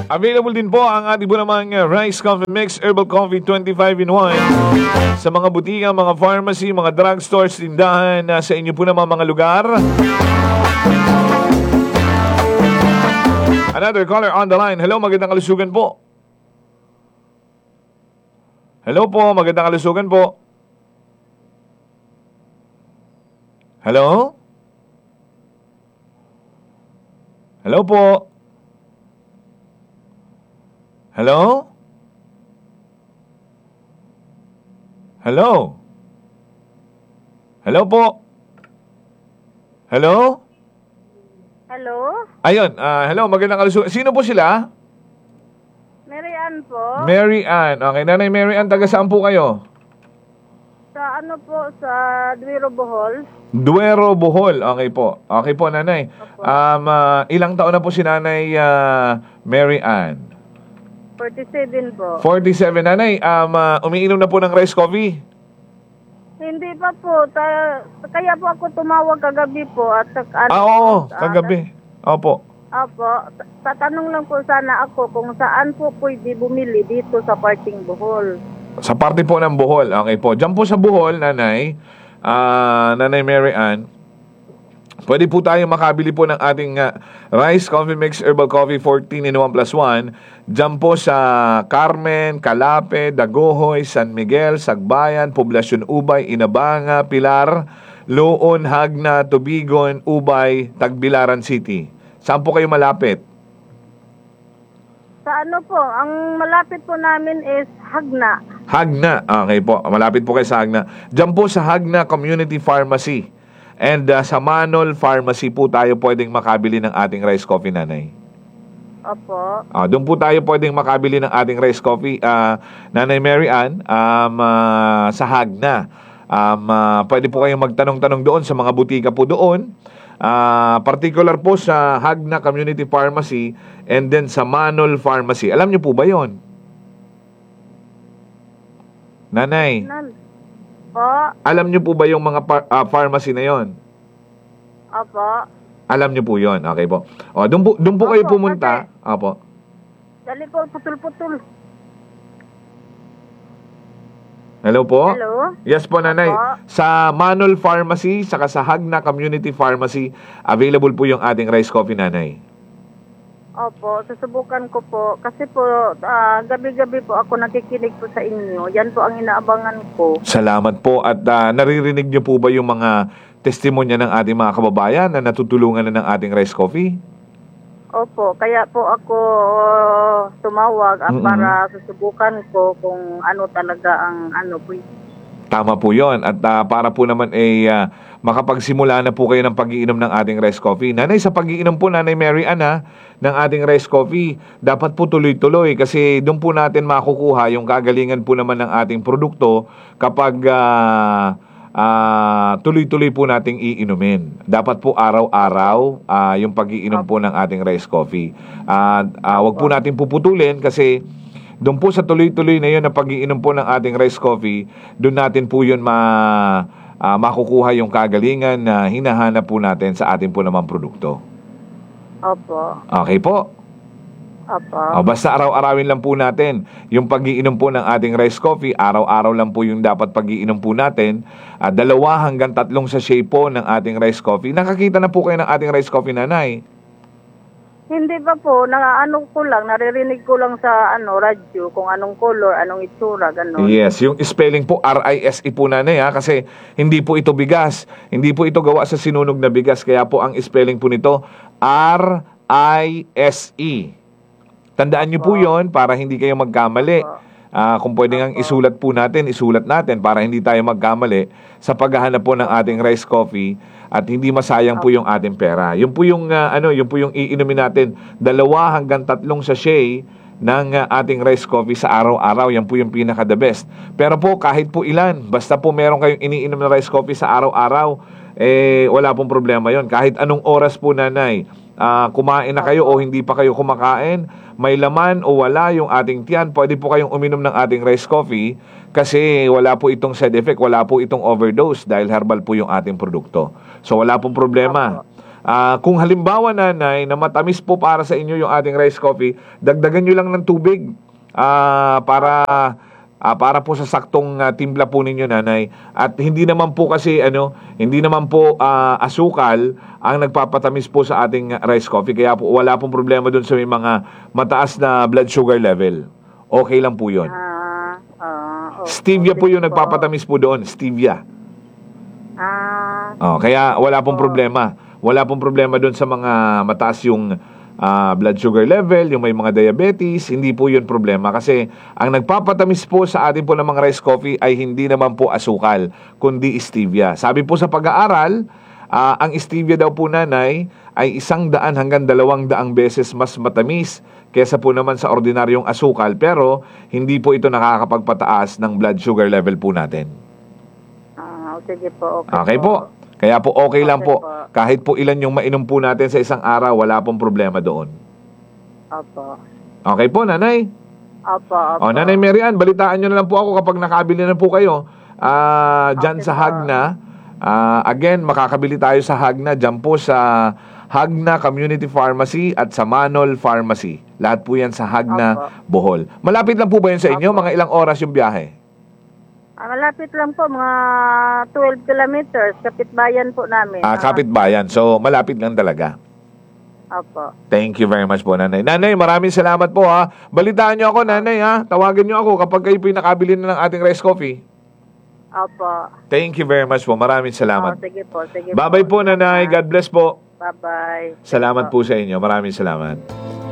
Available din po ang ating po namang Rice Coffee Mix Herbal Coffee 25 in 1 sa mga butika, mga pharmacy, mga drugstores, tindahan sa inyo po naman mga lugar. Another caller on the line. Hello, magandang kalusugan po. Hello po, magandang kalusugan po. Hello? Hello po. Hello? Hello? Hello po? Hello? Hello? Ayun, hello, magandang kalusugan. Sino po sila? Mary Ann po? Mary Ann. Okay, Nanay Mary Ann, taga saan po kayo? Sa ano po, sa Duero, Bohol. Duero, Bohol. Okay po. Okay po, Nanay. Opo. Ilang taon na po si Nanay Mary Ann? 47 po. 47, Nanay. Umiinom na po ng rice coffee? Hindi pa po. Kaya po ako tumawag kagabi po. At, Oo, kagabi. Opo. Opo. Tatanong lang po sana ako kung saan po pwede bumili dito sa parting Bohol. Sa parte po ng Bohol. Okay po. Diyan po sa Bohol, Nanay, Nanay Mary Ann, pwede po tayo makabili po ng ating Rice Coffee Mix Herbal Coffee 14 in 1 plus 1. Diyan po sa Carmen, Calape, Dagohoy, San Miguel, Sagbayan, Poblacion Ubay, Inabanga, Pilar, Loon, Hagna, Tubigon, Ubay, Tagbilaran City. Saan po kayo malapit? Sa ano po, ang malapit po namin is Hagna. Hagna. Okay po. Malapit po kayo sa Hagna. Diyan po sa Hagna Community Pharmacy. And sa Manol Pharmacy po tayo pwedeng makabili ng ating rice coffee, Nanay. Opo. Doon po tayo pwedeng makabili ng ating rice coffee, Nanay Mary Ann, sa Hagna. Pwede po kayong magtanong-tanong doon sa mga butika po doon. Particular po sa Hagna Community Pharmacy and then sa Manol Pharmacy. Alam niyo po ba yon, Nanay? Po. Alam niyo po ba yung mga pharmacy na yon? Opo. Alam niyo po yon. Okay po. Doon po kayo pumunta. Opo. Dali po, putol-putol. Hello po? Hello? Yes po, Nanay. Opo. Sa Manol Pharmacy, saka sa Hagna Community Pharmacy, available po yung ating rice coffee, Nanay. Opo, susubukan ko po. Kasi po, gabi-gabi po ako nakikinig po sa inyo. Yan po ang inaabangan ko. Salamat po. At naririnig niyo po ba yung mga testimonya ng ating mga kababayan na natutulungan na ng ating rice coffee? Opo, kaya po ako tumawag para susubukan ko kung ano talaga ang ano po. Tama po yon. At para po naman makapagsimula na po kayo ng pag-iinom ng ating rice coffee. Nanay, sa pag-iinom po, Nanay Mary Ann, ng ating rice coffee, dapat po tuloy-tuloy kasi doon po natin makukuha yung kagalingan po naman ng ating produkto kapag tuloy-tuloy po nating iinumin. Dapat po araw-araw yung pag-iinom po ng ating rice coffee. Wag po natin puputulin kasi doon po sa tuloy-tuloy na yun na pag-iinom po ng ating rice coffee, doon natin po yun makukuha yung kagalingan na hinahanap po natin sa ating po namang produkto. Opo. Okay po? Opo. Basta araw-arawin lang po natin yung pag-iinom po ng ating rice coffee. Araw-araw lang po yung dapat pag-iinom po natin. 2 hanggang 3 sachet po ng ating rice coffee. Nakakita na po kayo ng ating rice coffee, Nanay? Hindi pa po, naririnig ko lang sa radyo kung anong color, anong itsura, gano'n. Yes, yung spelling po R-I-S-E po, Nanay, kasi hindi po ito bigas. Hindi po ito gawa sa sinunog na bigas. Kaya po ang spelling po nito R-I-S-E. Tandaan niyo po yon para hindi kayo magkamali. Kung pwede ngang isulat po natin, isulat natin para hindi tayo magkamali sa paghahanap po ng ating rice coffee at hindi masayang po yung ating pera. Yun po yung iinumin natin, 2 hanggang 3 sachet ng ating rice coffee sa araw-araw. Yan po yung pinaka the best. Pero po kahit po ilan, basta po meron kayong iniinom na rice coffee sa araw-araw, wala pong problema yon. Kahit anong oras po, Nanay, kumain na kayo o hindi pa kayo kumakain, may laman o wala yung ating tiyan, pwede po kayong uminom ng ating rice coffee kasi wala po itong side effect, wala po itong overdose dahil herbal po yung ating produkto. So wala pong problema. Kung halimbawa, nanay, na matamis po para sa inyo yung ating rice coffee, dagdagan nyo lang ng tubig para po sa saktong timpla po ninyo, nanay. At hindi naman po kasi hindi naman po asukal ang nagpapatamis po sa ating rice coffee. Kaya po wala pong problema doon sa may mga mataas na blood sugar level. Okay lang po 'yon. Stevia po yung nagpapatamis po doon, stevia. Kaya wala pong problema. Wala pong problema doon sa mga mataas yung blood sugar level, yung may mga diabetes, hindi po yun problema. Kasi ang nagpapatamis po sa atin po ng mga rice coffee ay hindi naman po asukal, kundi stevia. Sabi po sa pag-aaral, ang stevia daw po, nanay, ay 100 hanggang 200 beses mas matamis kesa po naman sa ordinaryong asukal. Pero hindi po ito nakakapagpataas ng blood sugar level po natin. Sige po, Okay po. Kaya po okay lang po. po. Kahit po ilan yung mainom po natin sa isang araw, wala pong problema doon. Opo. Okay po, nanay? Opo. Nanay Mary Ann, balitaan nyo na lang po ako kapag nakabili na po kayo dyan Okay sa po. Hagna. Again, makakabili tayo sa Hagna. Dyan po sa Hagna Community Pharmacy at sa Manol Pharmacy. Lahat po yan sa Hagna, Bohol. Malapit lang po ba yun sa inyo? Mga ilang oras yung biyahe? Malapit lang po, mga 12 kilometers. Kapitbayan po namin. Kapitbayan. So, malapit lang talaga. Opo. Thank you very much po, nanay. Nanay, maraming salamat po, ha. Balitaan nyo ako, nanay, ha. Tawagan nyo ako kapag kayo po nakabili na ng ating rice coffee. Opo. Thank you very much po. Maraming salamat. Sige po. Bye-bye po, nanay. God bless po. Bye-bye. Salamat po sa inyo. Maraming salamat.